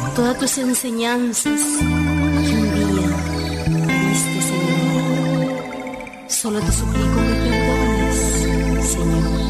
todas tus enseñanzas que un día diste, Señor. Solo te suplico me perdones, Señor.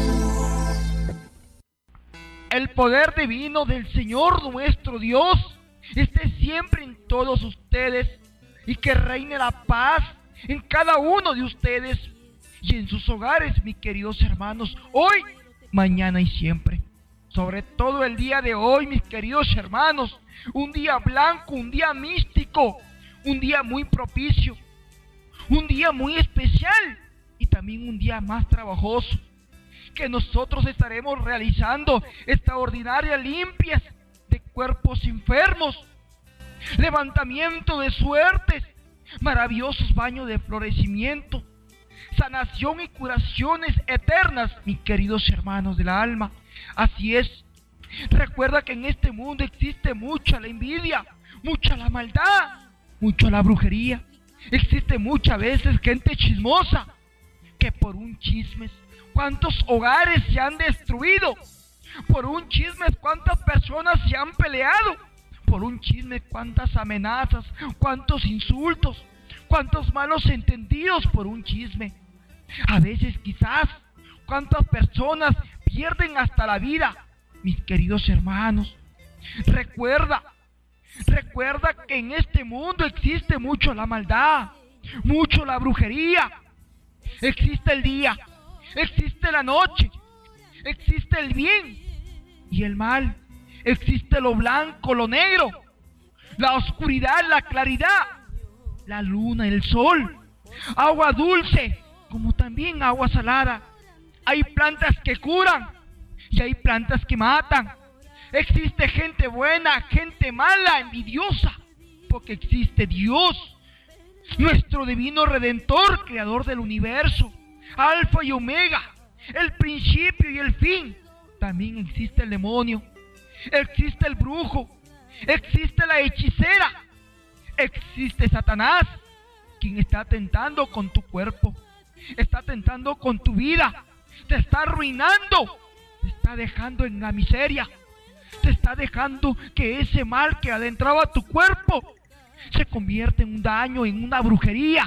El poder divino del Señor nuestro Dios esté siempre en todos ustedes y que reine la paz en cada uno de ustedes y en sus hogares, mis queridos hermanos, hoy, mañana y siempre. Sobre todo el día de hoy, mis queridos hermanos, un día blanco, un día místico, un día muy propicio, un día muy especial y también un día más trabajoso, que nosotros estaremos realizando extraordinarias limpias de cuerpos enfermos, levantamiento de suertes, maravillosos baños de florecimiento, sanación y curaciones eternas, mis queridos hermanos del alma. Así es, recuerda que en este mundo existe mucha la envidia, mucha la maldad, mucha la brujería. Existe muchas veces gente chismosa que por un chisme, ¿cuántos hogares se han destruido? Por un chisme, ¿cuántas personas se han peleado? Por un chisme, ¿cuántas amenazas? ¿Cuántos insultos? ¿Cuántos malos entendidos por un chisme? A veces quizás, ¿cuántas personas pierden hasta la vida? Mis queridos hermanos, recuerda que en este mundo existe mucho la maldad, mucho la brujería. Existe el día, existe la noche, existe el bien y el mal, existe lo blanco, lo negro, la oscuridad, la claridad, la luna, el sol, agua dulce, como también agua salada. Hay plantas que curan y hay plantas que matan. Existe gente buena, gente mala, envidiosa, porque existe Dios, nuestro divino Redentor, creador del universo, Alfa y Omega, el principio y el fin. También existe el demonio, existe el brujo, existe la hechicera, existe Satanás, quien está tentando con tu cuerpo, está tentando con tu vida, te está arruinando, te está dejando en la miseria, te está dejando que ese mal que adentraba tu cuerpo se convierte en un daño, en una brujería,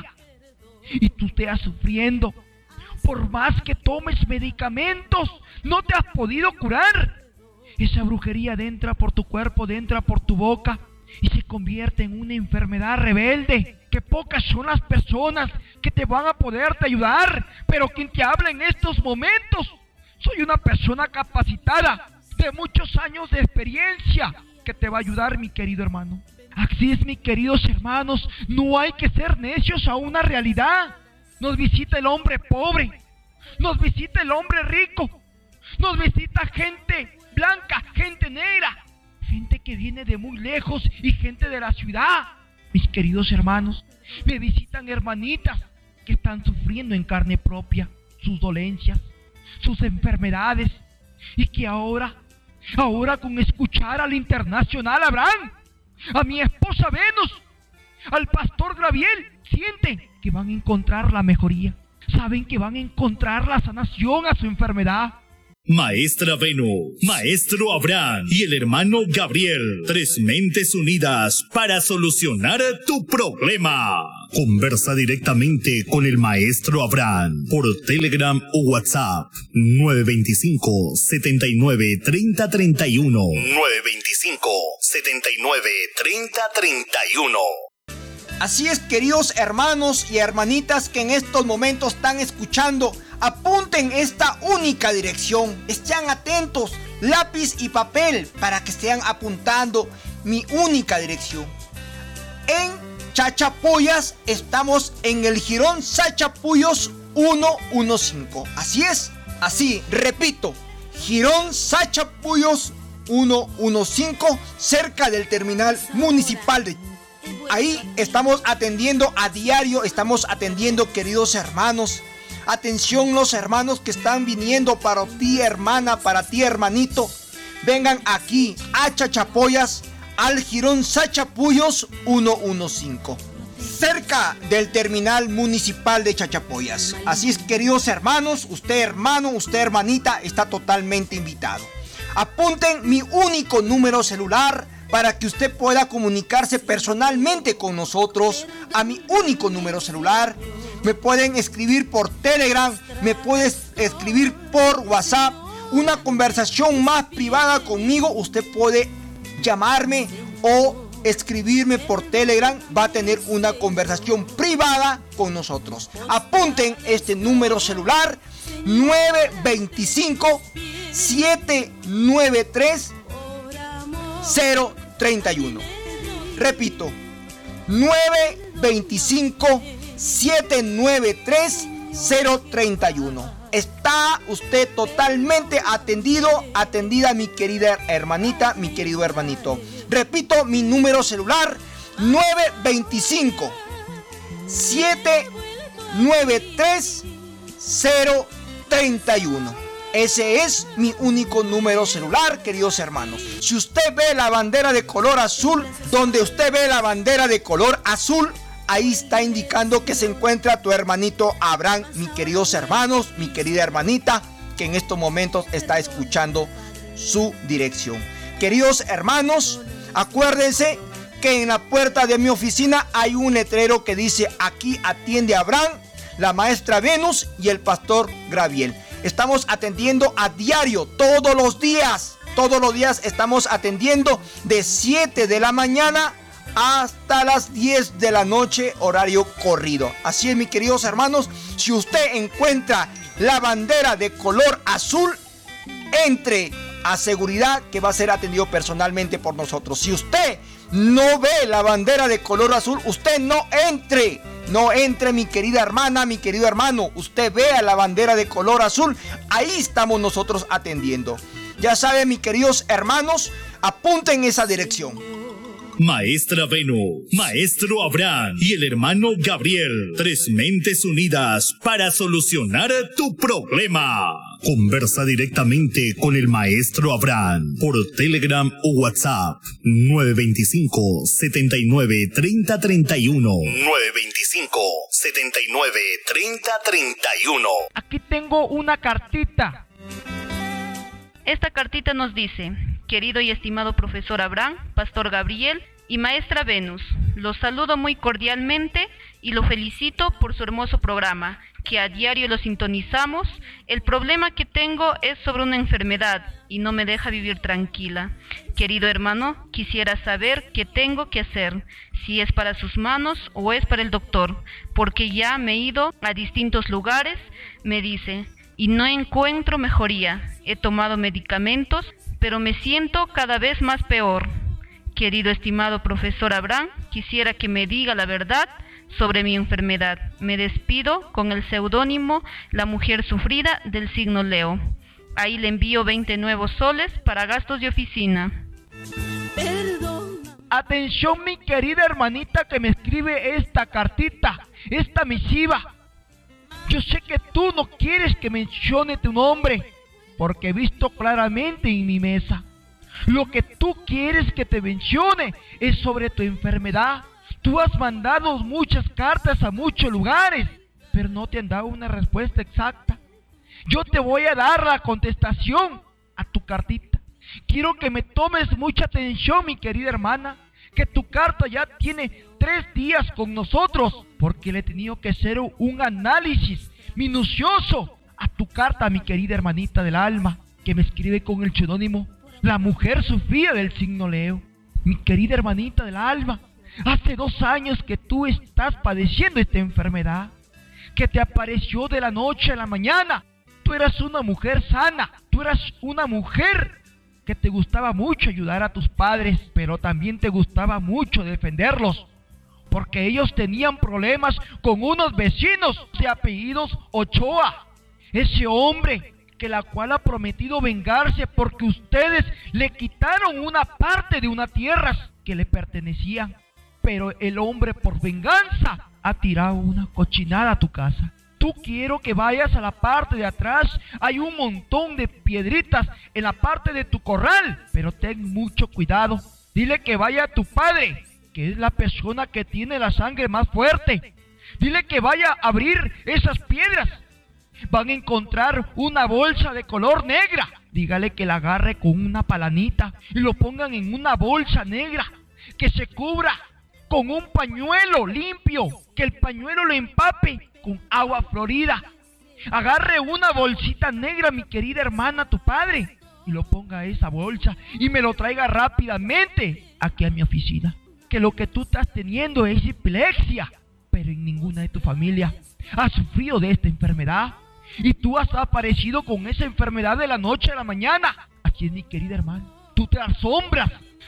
y tú estés sufriendo. Por más que tomes medicamentos, no te has podido curar. Esa brujería entra por tu cuerpo, entra por tu boca y se convierte en una enfermedad rebelde, que pocas son las personas que te van a poderte ayudar, pero quien te habla en estos momentos, soy una persona capacitada, de muchos años de experiencia, que te va a ayudar, mi querido hermano. Así es, mis queridos hermanos, no hay que ser necios a una realidad. Nos visita el hombre pobre, nos visita el hombre rico, nos visita gente blanca, gente negra, gente que viene de muy lejos y gente de la ciudad. Mis queridos hermanos, me visitan hermanitas que están sufriendo en carne propia sus dolencias, sus enfermedades, y que ahora con escuchar al internacional Abraham, a mi esposa Venus, al pastor Gabriel, sienten que van a encontrar la mejoría, saben que van a encontrar la sanación a su enfermedad. Maestra Venus, Maestro Abraham y el hermano Gabriel, 3 mentes unidas para solucionar tu problema. Conversa directamente con el Maestro Abraham por Telegram o WhatsApp 925-79-3031. 925-79-3031. Así es, queridos hermanos y hermanitas que en estos momentos están escuchando, apunten esta única dirección, estén atentos, lápiz y papel para que estén apuntando mi única dirección. En Chachapoyas estamos en el Jirón Sachapuyos 115. Así es, así, repito, Jirón Sachapuyos 115, cerca del terminal municipal de... Ahí estamos atendiendo a diario, estamos atendiendo, queridos hermanos. Atención los hermanos que están viniendo, para ti hermana, para ti hermanito. Vengan aquí a Chachapoyas, al Jirón Sachapuyos 115, cerca del terminal municipal de Chachapoyas. Así es, queridos hermanos, usted hermano, usted hermanita, está totalmente invitado. Apunten mi único número celular para que usted pueda comunicarse personalmente con nosotros a mi único número celular. Me pueden escribir por Telegram, me puedes escribir por WhatsApp. Una conversación más privada conmigo, usted puede llamarme o escribirme por Telegram. Va a tener una conversación privada con nosotros. Apunten este número celular: 925-793-031. Repito, 925-793-031. Está usted totalmente atendida, mi querida hermanita, mi querido hermanito. Repito, mi número celular: 925-793-031. Ese es mi único número celular, queridos hermanos. Si usted ve la bandera de color azul, donde usted ve la bandera de color azul, ahí está indicando que se encuentra tu hermanito Abraham, mis queridos hermanos, mi querida hermanita, que en estos momentos está escuchando su dirección. Queridos hermanos, acuérdense que en la puerta de mi oficina hay un letrero que dice: aquí atiende Abraham, la maestra Venus y el pastor Gabriel. Estamos atendiendo a diario, todos los días estamos atendiendo de 7 de la mañana hasta las 10 de la noche, horario corrido. Así es, mis queridos hermanos, si usted encuentra la bandera de color azul, entre a seguridad que va a ser atendido personalmente por nosotros. Si usted no ve la bandera de color azul, usted no entre, mi querida hermana, mi querido hermano. Usted vea la bandera de color azul, ahí estamos nosotros atendiendo. Ya saben, mis queridos hermanos, apunten esa dirección. Maestra Venus, Maestro Abraham y el hermano Gabriel, 3 mentes unidas para solucionar tu problema. Conversa directamente con el Maestro Abraham por Telegram o WhatsApp 925-79-3031. 925-79-3031. Aquí tengo una cartita. Esta cartita nos dice: querido y estimado profesor Abraham, pastor Gabriel y maestra Venus, los saludo muy cordialmente y lo felicito por su hermoso programa, que a diario lo sintonizamos. El problema que tengo es sobre una enfermedad y no me deja vivir tranquila. Querido hermano, quisiera saber qué tengo que hacer, si es para sus manos o es para el doctor, porque ya me he ido a distintos lugares, me dice, y no encuentro mejoría. He tomado medicamentos, pero me siento cada vez más peor. Querido estimado profesor Abraham, quisiera que me diga la verdad sobre mi enfermedad. Me despido con el seudónimo La Mujer Sufrida del signo Leo. Ahí le envío 20 nuevos soles para gastos de oficina. Atención, mi querida hermanita que me escribe esta cartita, esta misiva. Yo sé que tú no quieres que mencione tu nombre, porque he visto claramente en mi mesa. Lo que tú quieres que te mencione es sobre tu enfermedad. Tú has mandado muchas cartas a muchos lugares, pero no te han dado una respuesta exacta. Yo te voy a dar la contestación a tu cartita. Quiero que me tomes mucha atención, mi querida hermana, que tu carta ya tiene 3 días con nosotros, porque le he tenido que hacer un análisis minucioso a tu carta, mi querida hermanita del alma, que me escribe con el seudónimo La Mujer Sufrida del signo Leo. Mi querida hermanita del alma, hace 2 años que tú estás padeciendo esta enfermedad, que te apareció de la noche a la mañana. Tú eras una mujer sana, tú eras una mujer que te gustaba mucho ayudar a tus padres, pero también te gustaba mucho defenderlos, porque ellos tenían problemas con unos vecinos de apellidos Ochoa. Ese hombre que la cual ha prometido vengarse porque ustedes le quitaron una parte de una tierra que le pertenecía. Pero el hombre por venganza ha tirado una cochinada a tu casa. Tú quiero que vayas a la parte de atrás. Hay un montón de piedritas en la parte de tu corral, pero ten mucho cuidado. Dile que vaya a tu padre, que es la persona que tiene la sangre más fuerte. Dile que vaya a abrir esas piedras. Van a encontrar una bolsa de color negra. dígale que la agarre con una palanita y lo pongan en una bolsa negra, que se cubra con un pañuelo limpio, que el pañuelo lo empape con agua florida. Agarre una bolsita negra, mi querida hermana, tu padre, y lo ponga a esa bolsa y me lo traiga rápidamente aquí a mi oficina. Que lo que tú estás teniendo es epilepsia, pero en ninguna de tu familia ha sufrido de esta enfermedad. Y tú has aparecido con esa enfermedad de la noche a la mañana. Así es, mi querida hermana. Tú te asombras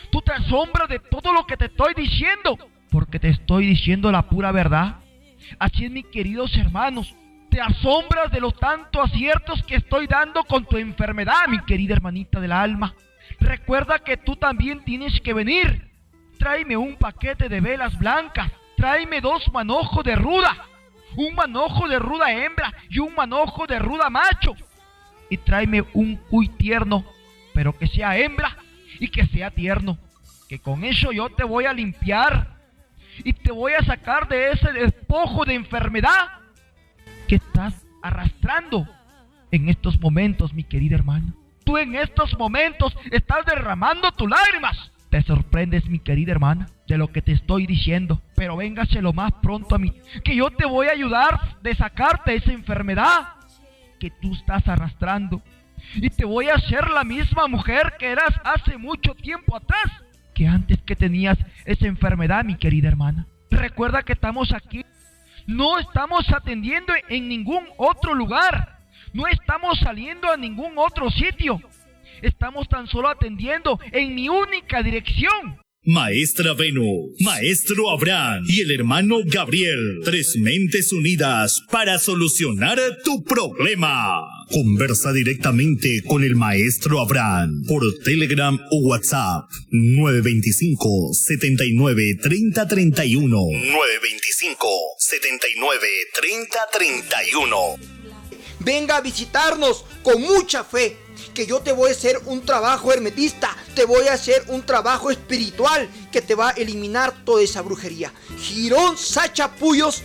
de todo lo que te estoy diciendo, porque te estoy diciendo la pura verdad. Así es, mis queridos hermanos. Te asombras de los tantos aciertos que estoy dando con tu enfermedad, mi querida hermanita del alma. Recuerda que tú también tienes que venir. Tráeme un paquete de velas blancas. Tráeme 2 manojos de ruda. Un manojo de ruda hembra y un manojo de ruda macho. Y tráeme un cuy tierno, pero que sea hembra y que sea tierno. Que con eso yo te voy a limpiar y te voy a sacar de ese despojo de enfermedad que estás arrastrando en estos momentos, mi querida hermana. Tú en estos momentos estás derramando tus lágrimas. Te sorprendes, mi querida hermana, de lo que te estoy diciendo, pero véngase lo más pronto a mí, que yo te voy a ayudar de sacarte esa enfermedad que tú estás arrastrando, y te voy a hacer la misma mujer que eras hace mucho tiempo atrás, que antes que tenías esa enfermedad, mi querida hermana. Recuerda que estamos aquí, no estamos atendiendo en ningún otro lugar, no estamos saliendo a ningún otro sitio. Estamos tan solo atendiendo en mi única dirección. Maestra Venus, Maestro Abraham y el hermano Gabriel, 3 mentes unidas para solucionar tu problema. Conversa directamente con el Maestro Abraham por Telegram o WhatsApp 925 79 30 31 925 79 30 31. Venga a visitarnos con mucha fe, que yo te voy a hacer un trabajo hermetista, te voy a hacer un trabajo espiritual que te va a eliminar toda esa brujería. Girón Sachapuyos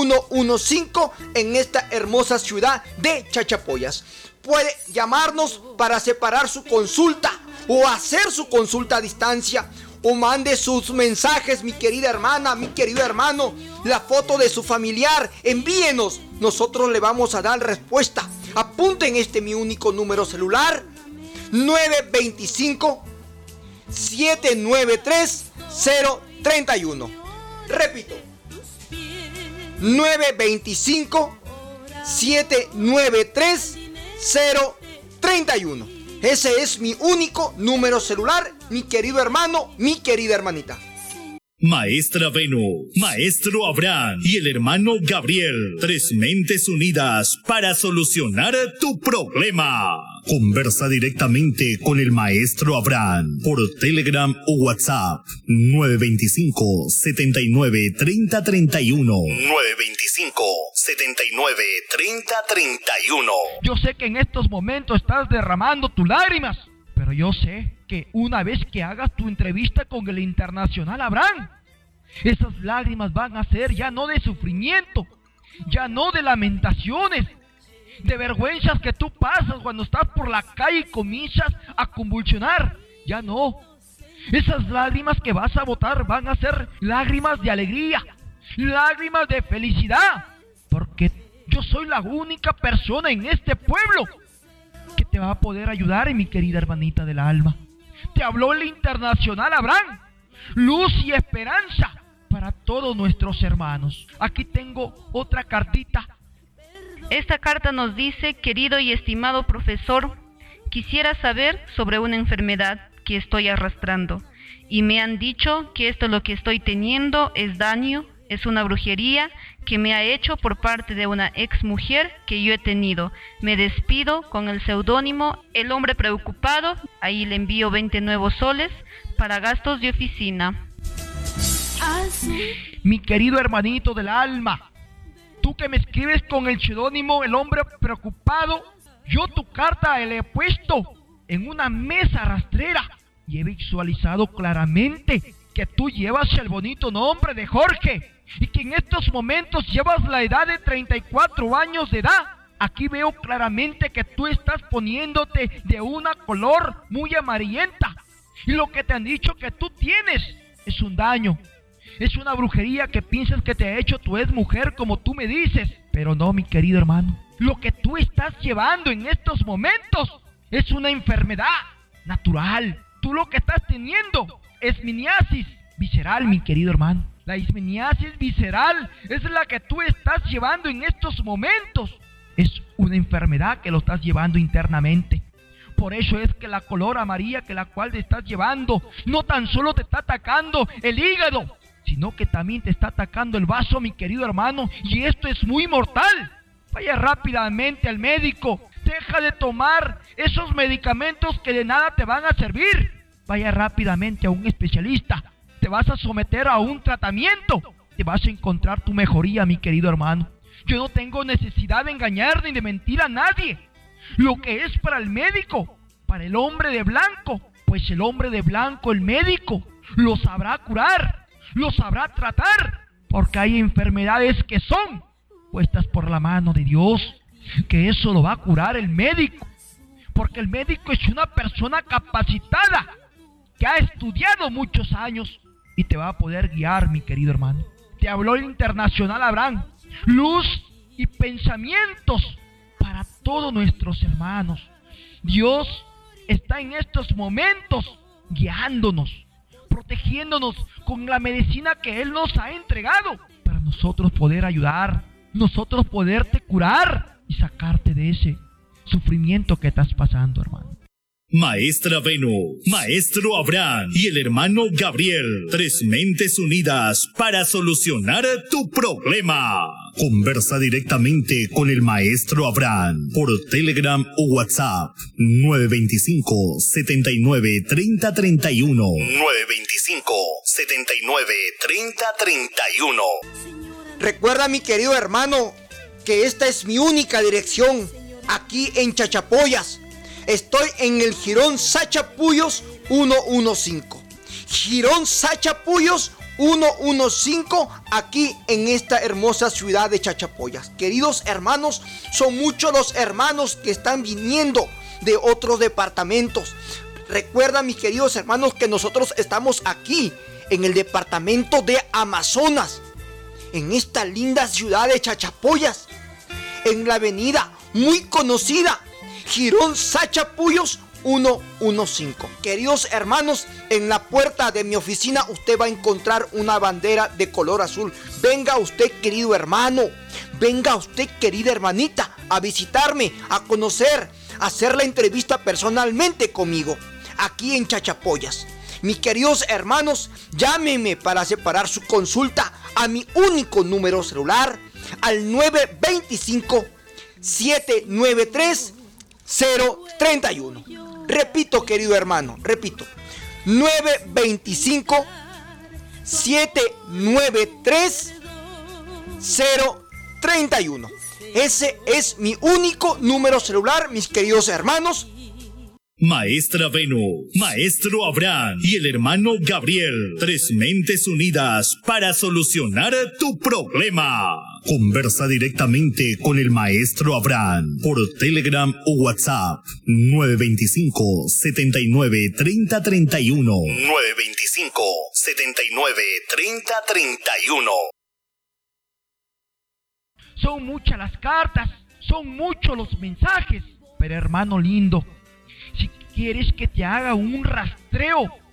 115 en esta hermosa ciudad de Chachapoyas. Puede llamarnos para separar su consulta o hacer su consulta a distancia, o mande sus mensajes, mi querida hermana, mi querido hermano, la foto de su familiar, envíenos, nosotros le vamos a dar respuesta. Apunten mi único número celular, 925 793 031. Repito, 925 793 031. Ese es mi único número celular, mi querido hermano, mi querida hermanita. Maestra Venus, Maestro Abraham y el hermano Gabriel, 3 mentes unidas para solucionar tu problema. Conversa directamente con el Maestro Abraham por Telegram o WhatsApp 925 79 30 31 925 79 30 31. Yo sé que en estos momentos estás derramando tus lágrimas, pero yo sé que una vez que hagas tu entrevista con el Internacional Abraham, esas lágrimas van a ser ya no de sufrimiento, ya no de lamentaciones, de vergüenzas que tú pasas cuando estás por la calle y comienzas a convulsionar. Ya no. Esas lágrimas que vas a botar van a ser lágrimas de alegría, lágrimas de felicidad, porque yo soy la única persona en este pueblo que te va a poder ayudar, mi querida hermanita del alma. Te habló el Internacional Abraham, luz y esperanza para todos nuestros hermanos. Aquí tengo otra cartita. Esta carta nos dice: querido y estimado profesor, quisiera saber sobre una enfermedad que estoy arrastrando y me han dicho que esto lo que estoy teniendo es daño, es una brujería que me ha hecho por parte de una ex mujer que yo he tenido. Me despido con el seudónimo El Hombre Preocupado. Ahí le envío 20 nuevos soles para gastos de oficina. Mi querido hermanito del alma, tú que me escribes con el seudónimo El Hombre Preocupado, yo tu carta la he puesto en una mesa rastrera y he visualizado claramente que tú llevas el bonito nombre de Jorge y que en estos momentos llevas la edad de 34 años de edad. Aquí veo claramente que tú estás poniéndote de una color muy amarillenta. Y lo que te han dicho que tú tienes es un daño. Es una brujería que piensas que te ha hecho tu exmujer, como tú me dices. Pero no, mi querido hermano. Lo que tú estás llevando en estos momentos es una enfermedad natural. Tú lo que estás teniendo es miniasis visceral, mi querido hermano. La ismeniasis visceral es la que tú estás llevando en estos momentos. Es una enfermedad que lo estás llevando internamente. Por eso es que la color amarilla que la cual te estás llevando no tan solo te está atacando el hígado, sino que también te está atacando el vaso, mi querido hermano. Y esto es muy mortal. Vaya rápidamente al médico. Deja de tomar esos medicamentos que de nada te van a servir. Vaya rápidamente a un especialista. Te vas a someter a un tratamiento. Te vas a encontrar tu mejoría, mi querido hermano. Yo no tengo necesidad de engañar ni de mentir a nadie. Lo que es para el médico, para el hombre de blanco, pues el hombre de blanco, el médico, lo sabrá curar, lo sabrá tratar, porque hay enfermedades que son puestas por la mano de Dios, que eso lo va a curar el médico, porque el médico es una persona capacitada, que ha estudiado muchos años y te va a poder guiar, mi querido hermano. Te habló el Internacional Abraham, luz y pensamientos para todos nuestros hermanos. Dios está en estos momentos guiándonos, protegiéndonos con la medicina que Él nos ha entregado para nosotros poder ayudar, nosotros poderte curar y sacarte de ese sufrimiento que estás pasando, hermano. Maestra Venus, Maestro Abraham y el hermano Gabriel, 3 mentes unidas para solucionar tu problema. Conversa directamente con el Maestro Abraham por Telegram o WhatsApp 925-79-3031. 925-79-3031. Recuerda, mi querido hermano, que esta es mi única dirección aquí en Chachapoyas. Estoy en el Jirón Sachapuyos 115. Jirón Sachapuyos 115, aquí en esta hermosa ciudad de Chachapoyas. Queridos hermanos, son muchos los hermanos que están viniendo de otros departamentos. Recuerda, mis queridos hermanos, que nosotros estamos aquí en el departamento de Amazonas, en esta linda ciudad de Chachapoyas, en la avenida muy conocida Jirón Sachapuyos 115. Queridos hermanos, en la puerta de mi oficina usted va a encontrar una bandera de color azul. Venga usted, querido hermano, venga usted, querida hermanita, a visitarme, a conocer, a hacer la entrevista personalmente conmigo, aquí en Chachapoyas. Mis queridos hermanos, llámenme para separar su consulta a mi único número celular, al 925-793-031. Repito, querido hermano, repito, 925-793-031. Ese es mi único número celular, mis queridos hermanos. Maestra Venus, Maestro Abraham y el hermano Gabriel, 3 mentes unidas para solucionar tu problema. Conversa directamente con el Maestro Abraham por Telegram o WhatsApp 925-79-3031. 925-79-3031. Son muchas las cartas, son muchos los mensajes, pero hermano lindo, si quieres que te haga un rastreo